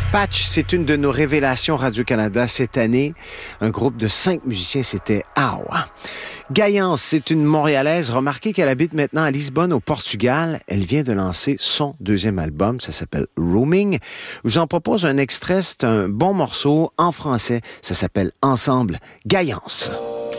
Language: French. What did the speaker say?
Patch, c'est une de nos révélations Radio-Canada cette année. Un groupe de 5 musiciens, c'était Awa. Gaillance, c'est une Montréalaise. Remarquez qu'elle habite maintenant à Lisbonne, au Portugal. Elle vient de lancer son 2e album. Ça s'appelle Roaming. Je vous en propose un extrait. C'est un bon morceau en français. Ça s'appelle Ensemble. Gaillance.